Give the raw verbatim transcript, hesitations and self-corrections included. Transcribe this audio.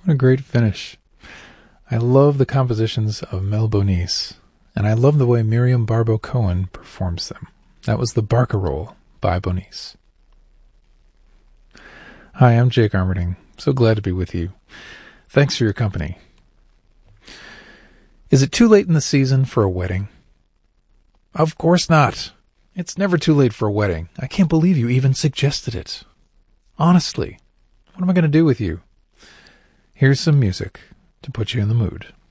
What a great finish. I love the compositions of Mel Bonis, and I love the way Miriam Barbo Cohen performs them. That was the Barcarolle by Bonis. Hi, I'm Jake Armerding. So glad to be with you. Thanks for your company. Is it too late in the season for a wedding? Of course not. It's never too late for a wedding. I can't believe you even suggested it. Honestly, what am I going to do with you? Here's some music to put you in the mood.